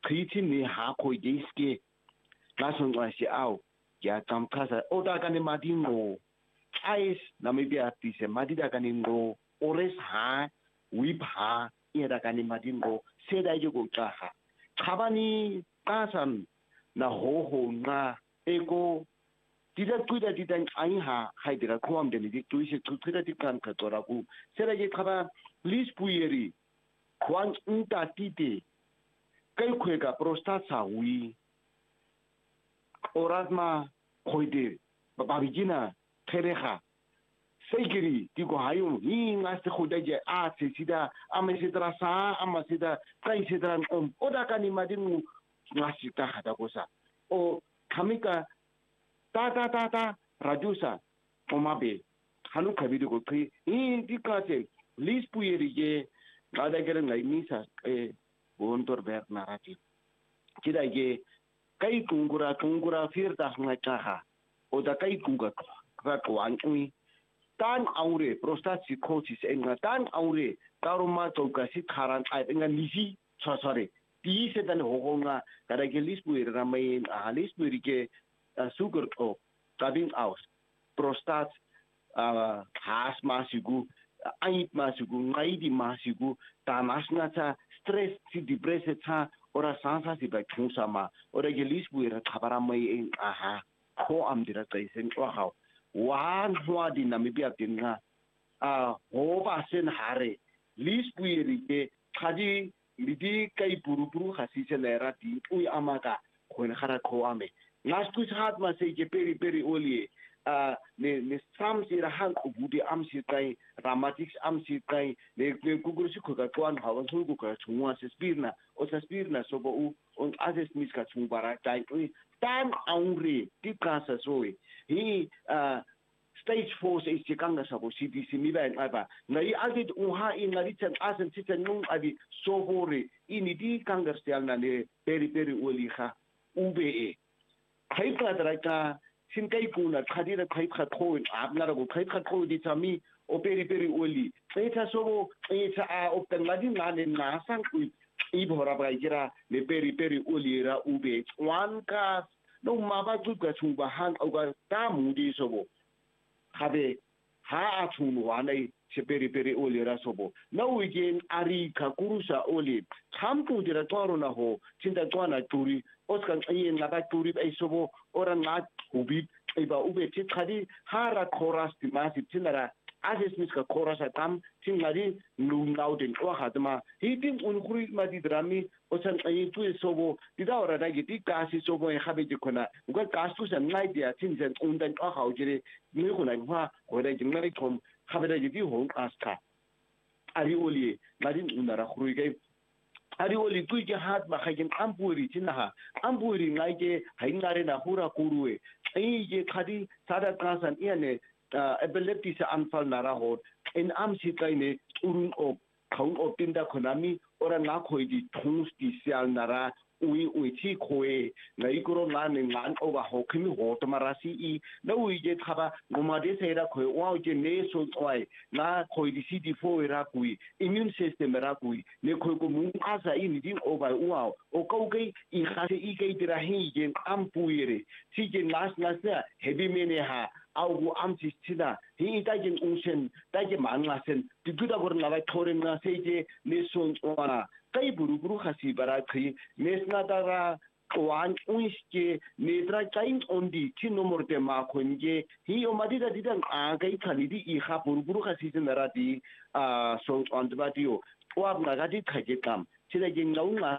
khiti ni ha ko diske la son wa si au ya tam kasa o da ka ni madingo ais na me bia tise madida ka ni ngo ores ha wip ha ia da ka ni madingo se da jo go ta ha khabani kasan na ho na ego dida tuida dida ai ha haidira koam de ni tuise tuida dikan ka toraku se da je khaba lis puieri kwang unta tite kai khwega prostat sa wi orasma khoide babigina tereha seigiri digo hayo ni ngaste khodaje a se sida amesidra sa amasida kai sidran oda kani madinu ngasita hada kosa o kamika ta rajusa omabe hanu khabidu ko khi dikase lis puieri je ada geren ngai misa bontor ber narati kida ge kai kungura fir da ngacha o da kai kunga ka ko anui tan aure prostatitis enga tan aure karuma toka si kharan ai enga nisi sore ti se dan hogonga kada ge lis puieri ramai lis puieri ke sugar o coming out prostat has masigu ai masigu ngai di masigu tamasna cha stress si depression cha ora sansa si ba thusama ora gelis buira khabara mai en aha ko am dira kaisen wa ha wan hwa di namibia tinga ho ba sen hare lis buiri ke khadi lidi kai puru khasi se lera ti ui amaka khone khara ko ame nasku hat ma se ke peri oli ne sam si rahan ubudi am si kai dramatics am si kai ne gugur si khoga kwan hawan sul gu ka chungwa se spirna so bo on azes mis ka chung bara tai ui tan aungre ti ka sa soi hi stage 4 se is kanga sa bo cdc mi ba ba nai agit ha in ngari chen asen chichen nung abi so bore ini di kanga stial na ne peri oli kha ube kai ka tra sin kai kuna khadira kai kha khoi apna ro kai kha khoi di chami o peri oli eta so eta a optan ladi na ne na sang ku I bhora ba gira ne peri oli ra ube wan ka no ma ba tu ka chung ba han au ga ta mu di so bo khabe ha a chung wa nei se peri oli ra so bo no weekend ari ka kurusa oli tham tu dira toro na ho chinda twana turi oskan yin na ba turi ai so bo ora na ubi iba ube ti khadi hara khoras ti masi tinara ases mis ka khoras atam tingari lungauden o hadma hitin unkhuri ma di drami osan ai tu sobo dida ora da giti kasi sobo e khabe di khona uga kastu san ngai dia tinzen undan o haujire ni khona ha ora jingari thom khabe da giti ho asta ari oli marin unara khuri gai ari oli tu ke hat ma khagin ampuri tinaha ampuri ngai ke haingare na hura kuruwe ai je khadi sada kasan iane epilepsy sa anfall nara hot in am si kai ne urun o khong o tinda khonami ora na khoi di thus ti sial nara ui chi khoe ngai koro na ne ngan o ba ho khimi ho tamarasi I na ui je khaba goma de se ra khoi wa je ne so oi na khoi di CD4 ra kui immune system ra kui ne khoi ko mu asa I ni di o ba wa o ko kai I khase I kai tira hi je am puire si je nas heavy mene ha augu am china hi tajin unsen taje mangasen tiguda gor na thore na seje ne son ora kai buru khasi bara khi nesna dara wan uiske netra chain ondi chino morte ma khonje hi o madida didan a kai khali di I kha buru khasi nara di so on the video wa na ga di khage kam chida jin naunga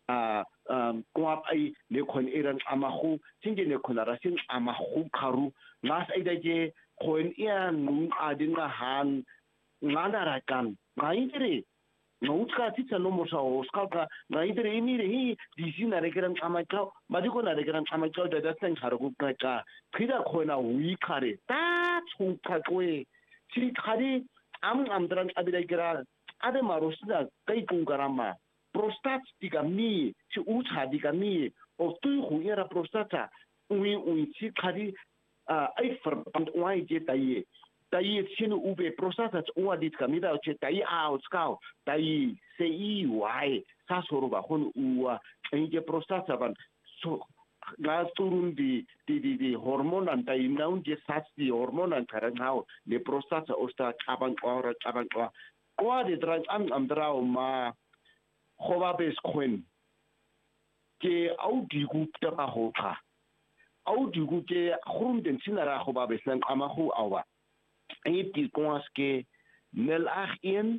kwap ai le khon iran amahu singe ne khonara sin amahu kharu nas ai da je khon ia nu adinga han ngana kan ngai dire no ka ti tsano mo sa oskal ka ngai dire ni re hi disi na re gran amaikau madiko na re gran amaikau da da sang haru ka khida khona wi khare ta chung ka koe si khari amdran abida gira ade marosda kai kungarama prostat digami si ucha digami o tu hu era prostata ui chi khari ai verband wai je taie tai sino ube processat o dit kamida che tai out skau tai sei why sa soro ba hon ua nge processa ban so la turun di hormon antai naun je sats di hormon antarang hau le processa osta kabang ora kwa de drang am drau ma khoba bes khwen ke au di gupta ba hoka au di gu ke khrum den sinara khoba bes lang amahu awa die kans ke 081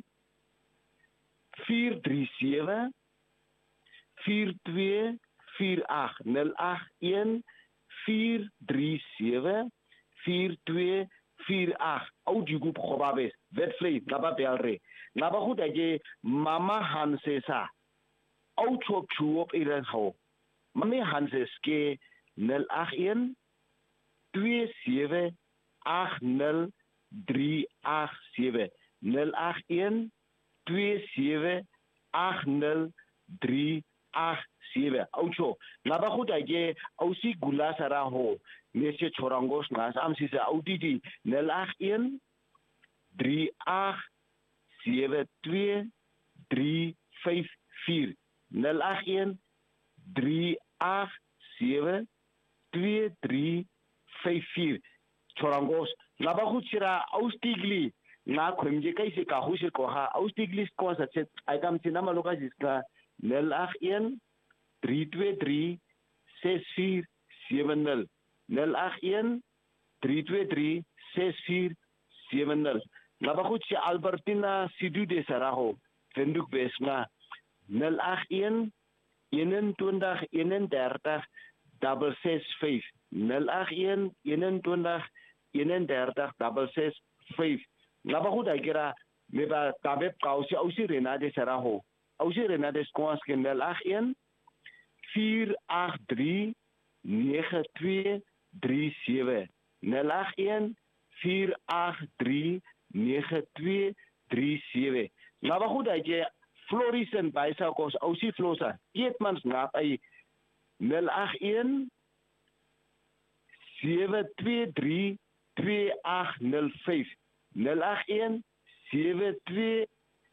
437 4248 081 437 4248 au di gu khobabes vetflay ngaba belre ngaba huda ke mama hansesa au chop chuop iran ho mami hanses ke 081 27 80 387 081 27 80 387 aucho ngaba khuda ke ausi gula sara ho nese chorangos ngas am sisa audidi 081 3872 354 081 3872 354 chorangos ngaba khuchira austigli na khwemje kaise ka hushir ko ha austigli ko sa chet aikam sinama loka jiska 081 323 6470 081 323 6470 ngaba khuchi Albertina Sidu de Saraho venduk besna 081 21 31 665 081 21 665 ngaba khuda kira meba tabe kausi ausi rena de Saraho ausi rena de skwas ke 081 483 9237 081 483 9237 ngaba khuda ke Florissant baisa kos ausi flosa eetmans ngap ai 081 723 2805 081 723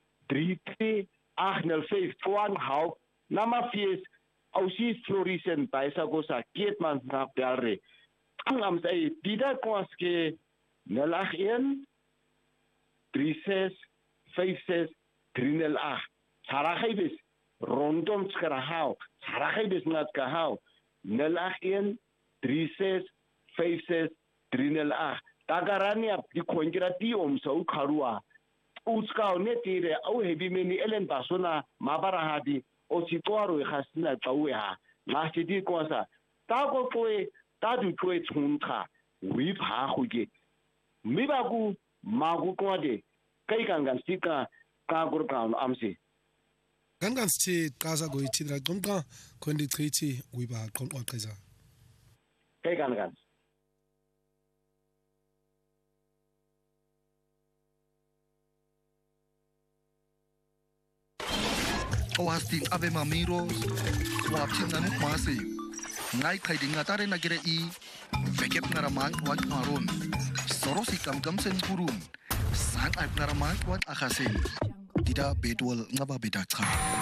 2805 kwan hou nama fies ausi Florissant baisa kosa keetmans ngap dalre am sai dida kwaske 081 36 56 308 Sarakhibis rondom skarahau Sarakhibis ngat kahau 081 36 56 308 tagarani ap di khonjira ti omso kharua utska netire au hebimeni elen basona mabarahadi o sitwaro khasina tsawe ngasti kosa ta ko koe ta du koe tsunka wi pha khuge mibaku magu kwade kai kangan sika ka gurkan amsi kangan sti qaza goyithira qomqa kondichithi wiba qonqoqeza kai kangan Oasting ave mamiros, wapchin nanuk masi. Ngai kaiding ngatare nagire I, vekep ngaramang wan maron. Sorosi kam sen purun. Sang aip ngaramang wan akasin. Tidak bedwal ngaba bedak